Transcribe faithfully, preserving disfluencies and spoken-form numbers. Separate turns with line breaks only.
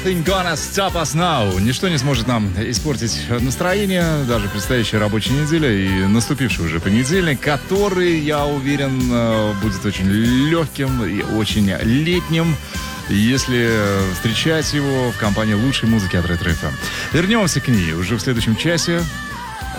Nothing gonna stop us now. Ничто не сможет нам испортить настроение, даже предстоящая рабочая неделя и наступивший уже понедельник, который, я уверен, будет очень легким и очень летним, если встречать его в компании лучшей музыки от Ретро эф эм. Вернемся к ней уже в следующем часе.